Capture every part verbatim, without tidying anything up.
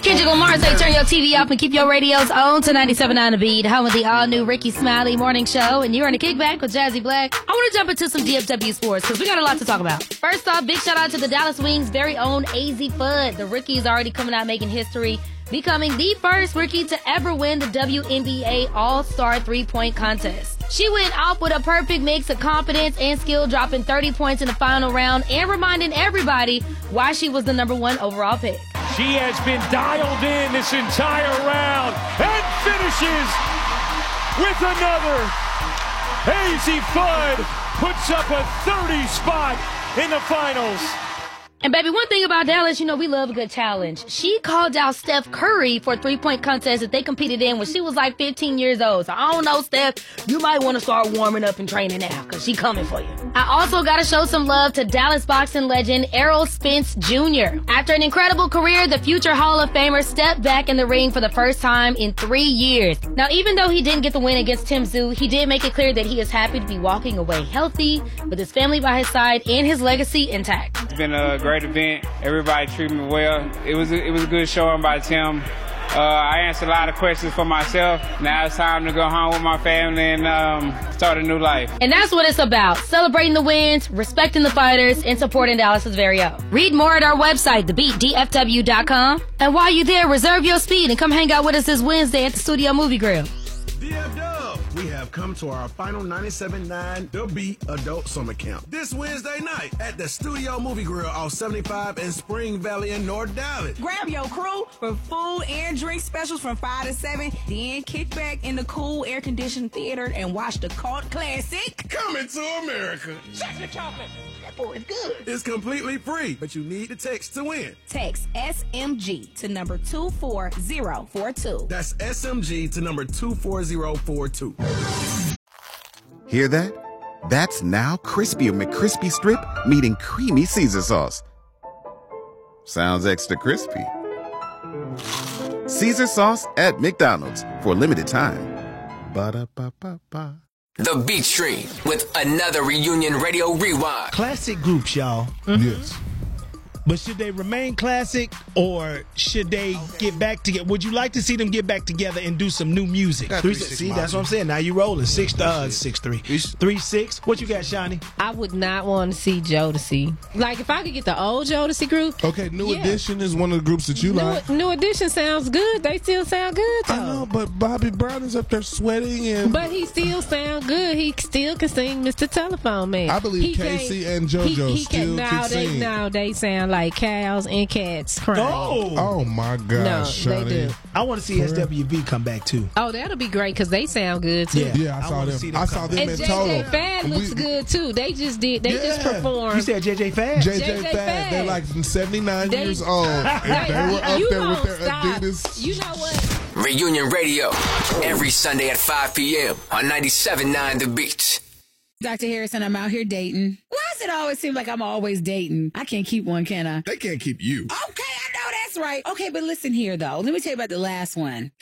Kendrick Lamar say turn your T V up and keep your radios on to ninety-seven point nine The Beat, home of the all-new Ricky Smiley morning show, and you're on a kickback with Jazzy Black. I want to jump into some D F W sports because we got a lot to talk about. First off, big shout out to the Dallas Wings' very own A Z Fudd. The rookie is already coming out making history, becoming the first rookie to ever win the W N B A All-Star three-point contest. She went off with a perfect mix of confidence and skill, dropping thirty points in the final round and reminding everybody why she was the number one overall pick. She has been dialed in this entire round and finishes with another. A Z Fudd puts up a thirty spot in the finals. And baby, one thing about Dallas, you know, we love a good challenge. She called out Steph Curry for a three-point contest that they competed in when she was like fifteen years old. So I don't know, Steph, you might want to start warming up and training now because she coming for you. I also got to show some love to Dallas boxing legend Errol Spence Junior After an incredible career, the future Hall of Famer stepped back in the ring for the first time in three years. Now, even though he didn't get the win against Tim Tszyu, he did make it clear that he is happy to be walking away healthy with his family by his side and his legacy intact. It's been a great event. Everybody treated me well. It was a, it was a good showing by Tim. Uh, I answered a lot of questions for myself. Now it's time to go home with my family and um, start a new life. And that's what it's about. Celebrating the wins, respecting the fighters, and supporting Dallas's very own. Read more at our website, the beat d f w dot com. And while you're there, reserve your speed and come hang out with us this Wednesday at the Studio Movie Grill. D F W, we have come to our final ninety-seven point nine The Beat Adult Summer Camp this Wednesday night at the Studio Movie Grill off seventy-five in Spring Valley in North Dallas. Grab your crew for food and drink specials from five to seven, then kick back in the cool air-conditioned theater and watch the cult classic Coming to America. Check the chocolate. That boy is good. It's completely free, but you need to text to win. Text S M G to number two four zero four two. That's S M G to number two four zero four two. Hear that? That's now Crispy McCrispy Strip meeting Creamy Caesar Sauce. Sounds extra crispy. Caesar Sauce at McDonald's for a limited time. Ba-da-ba-ba-ba. The Beat Stream with another Reunion Radio Rewind. Classic groups, y'all. Mm-hmm. Yes. But should they remain classic or should they get back together? Would you like to see them get back together and do some new music? Three, six, see, that's what I'm saying. Now you rolling. Six, uh, six, three. Three, six. What you got, Shani? I would not want to see Jodeci. Like, if I could get the old Jodeci group. Okay, New yeah. Edition is one of the groups that you New, like. New Edition sounds good. They still sound good, though. I know, but Bobby Brown is up there sweating. and. But he still sound good. He still can sing Mister Telephone Man. I believe he Casey and JoJo he, he still can, can now sing. They, now they sound like cows and cats crying. Oh, oh my gosh, no, Shani. they do. I want to see S W V come back too. Oh, that'll be great because they sound good too. Yeah, yeah I saw I them. them I saw them and in J J total. Fad looks we, good too. They just did. They yeah. just performed. You said J J Fad? J J, J J Fad. Fad. They're like seventy-nine They- years old. And they were up you there with won't their stop. Adidas. You know what? Reunion Radio every Sunday at five p.m. on ninety-seven point nine The Beat. Doctor Harrison, I'm out here dating. Why does it always seem like I'm always dating? I can't keep one, can I? They can't keep you. Okay, I know that's right. Okay, but listen here, though. Let me tell you about the last one.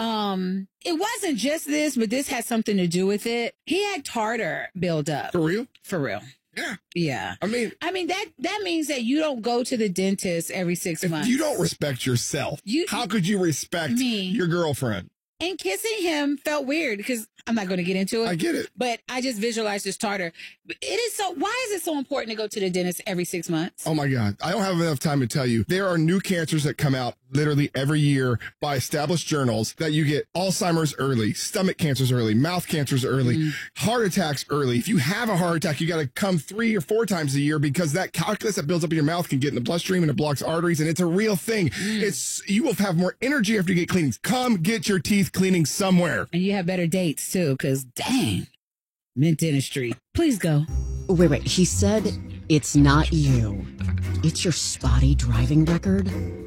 Um, it wasn't just this, but this had something to do with it. He had tartar buildup. For real? For real. Yeah. Yeah. I mean, I mean that that means that you don't go to the dentist every six if months. you don't respect yourself, You- how could you respect Me. your girlfriend? And kissing him felt weird because I'm not going to get into it. I get it. But I just visualized this tartar. It is so, why is it so important to go to the dentist every six months? Oh my God. I don't have enough time to tell you. There are new cancers that come out literally every year by established journals that you get Alzheimer's early, stomach cancers early, mouth cancers early, mm. heart attacks early. If you have a heart attack, you got to come three or four times a year because that calculus that builds up in your mouth can get in the bloodstream and it blocks arteries. And it's a real thing. Mm. It's, you will have more energy after you get cleanings. Come get your teeth cleaning somewhere. And you have better dates too, because dang, Mint Dentistry. Please go. Wait, wait. He said it's not you. It's your spotty driving record.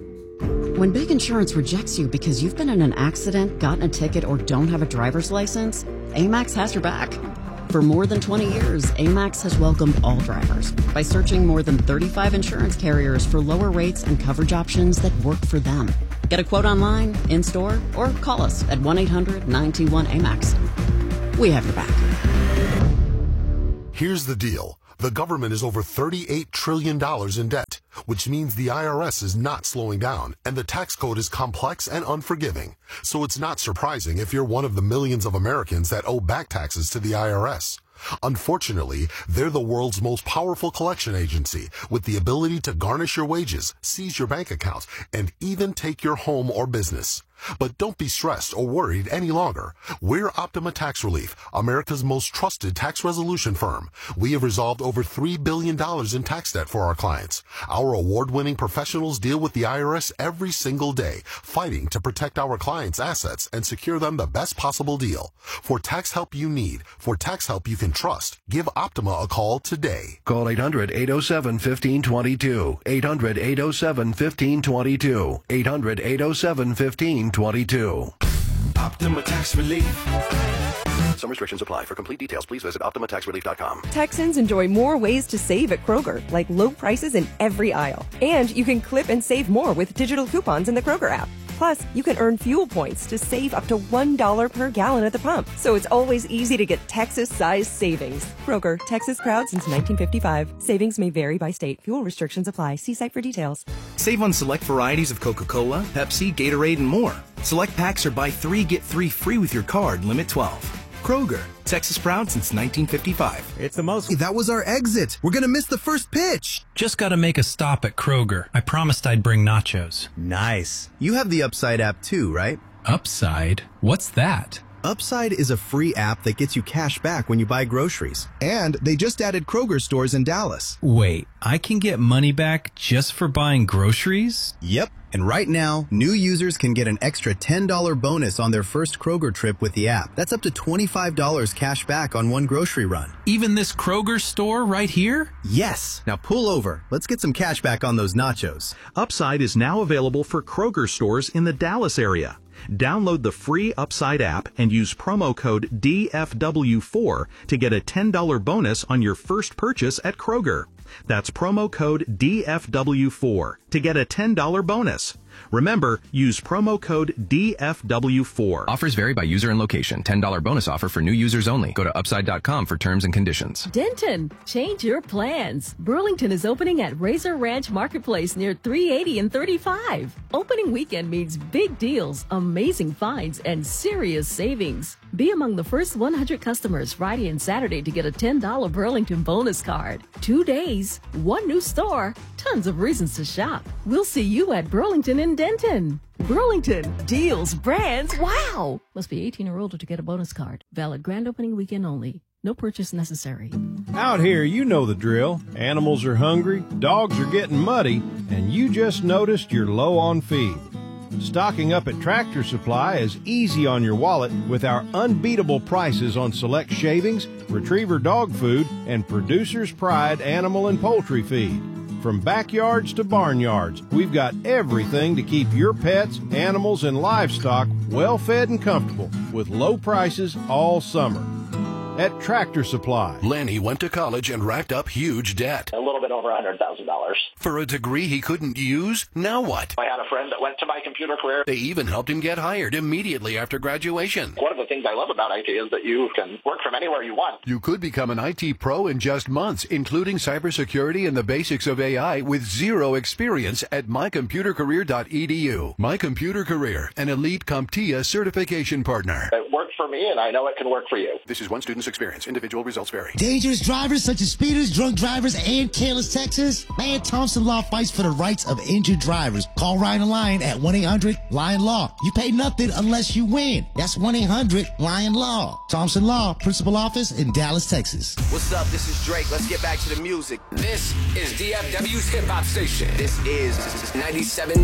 When Big Insurance rejects you because you've been in an accident, gotten a ticket, or don't have a driver's license, Amex has your back. For more than twenty years, Amex has welcomed all drivers by searching more than thirty-five insurance carriers for lower rates and coverage options that work for them. Get a quote online, in-store, or call us at one eight hundred nine two one A M E X. We have your back. Here's the deal. The government is over thirty-eight trillion dollars in debt, which means the I R S is not slowing down, and the tax code is complex and unforgiving. So it's not surprising if you're one of the millions of Americans that owe back taxes to the I R S. Unfortunately, they're the world's most powerful collection agency with the ability to garnish your wages, seize your bank accounts, and even take your home or business. But don't be stressed or worried any longer. We're Optima Tax Relief, America's most trusted tax resolution firm. We have resolved over three billion dollars in tax debt for our clients. Our award-winning professionals deal with the I R S every single day, fighting to protect our clients' assets and secure them the best possible deal. For tax help you need, for tax help you can trust, give Optima a call today. Call eight hundred, eight oh seven, one five two two. eight hundred, eight oh seven, one five two two. eight hundred, eight oh seven, one five twenty-two. Optima Tax Relief. Some restrictions apply. For complete details, please visit Optima Tax Relief dot com. Texans enjoy more ways to save at Kroger, like low prices in every aisle. And you can clip and save more with digital coupons in the Kroger app. Plus, you can earn fuel points to save up to one dollar per gallon at the pump. So it's always easy to get Texas-sized savings. Kroger, Texas proud since nineteen fifty-five. Savings may vary by state. Fuel restrictions apply. See site for details. Save on select varieties of Coca-Cola, Pepsi, Gatorade, and more. Select packs or buy three, get three free with your card, limit twelve. Kroger, Texas proud since nineteen fifty-five. It's the most... Hey, that was our exit. We're going to miss the first pitch. Just got to make a stop at Kroger. I promised I'd bring nachos. Nice. You have the Upside app too, right? Upside? What's that? Upside is a free app that gets you cash back when you buy groceries. And they just added Kroger stores in Dallas. Wait, I can get money back just for buying groceries? Yep. And right now, new users can get an extra ten dollars bonus on their first Kroger trip with the app. That's up to twenty-five dollars cash back on one grocery run. Even this Kroger store right here? Yes. Now pull over. Let's get some cash back on those nachos. Upside is now available for Kroger stores in the Dallas area. Download the free Upside app and use promo code D F W four to get a ten dollars bonus on your first purchase at Kroger. That's promo code D F W four to get a ten dollars bonus. Remember, use promo code D F W four. Offers vary by user and location. ten dollars bonus offer for new users only. Go to upside dot com for terms and conditions. Denton, change your plans. Burlington is opening at Razor Ranch Marketplace near three eighty and thirty-five. Opening weekend means big deals, amazing finds, and serious savings. Be among the first one hundred customers Friday and Saturday to get a ten dollars Burlington bonus card. Two days, one new store, tons of reasons to shop. We'll see you at Burlington in Denton. Burlington, deals, brands, wow! Must be eighteen or older to get a bonus card. Valid grand opening weekend only. No purchase necessary. Out here, you know the drill. Animals are hungry, dogs are getting muddy, and you just noticed you're low on feed. Stocking up at Tractor Supply is easy on your wallet with our unbeatable prices on select shavings, retriever dog food, and Producer's Pride animal and poultry feed. From backyards to barnyards, we've got everything to keep your pets, animals, and livestock well fed and comfortable with low prices all summer. At Tractor Supply. Lenny went to college and racked up huge debt. A little bit over one hundred thousand dollars. For a degree he couldn't use? Now what? I had a friend that went to My Computer Career. They even helped him get hired immediately after graduation. One of the things I love about I T is that you can work from anywhere you want. You could become an I T pro in just months, including cybersecurity and the basics of A I with zero experience at my computer career dot e d u. My Computer Career, an elite CompTIA certification partner. It worked for me, and I know it can work for you. This is one student's experience. Individual results vary. Dangerous drivers such as speeders, drunk drivers, and careless Texas. Man, Thompson Law fights for the rights of injured drivers. Call Ryan Lyon at one eight hundred Lion Law. You pay nothing unless you win. That's one eight hundred Lion Law. Thompson Law, principal office in Dallas, Texas. What's up? This is Drake. Let's get back to the music. This is D F W's hip hop station. This is ninety-seven.